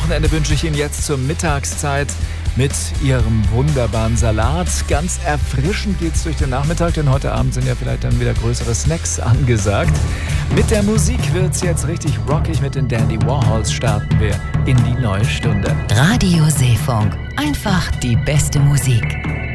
Wochenende wünsche ich Ihnen jetzt zur Mittagszeit mit Ihrem wunderbaren Salat. Ganz erfrischend geht's durch den Nachmittag, denn heute Abend sind ja vielleicht dann wieder größere Snacks angesagt. Mit der Musik wird's jetzt richtig rockig. Mit den Dandy Warhols starten wir in die neue Stunde. Radio Seefunk. Einfach die beste Musik.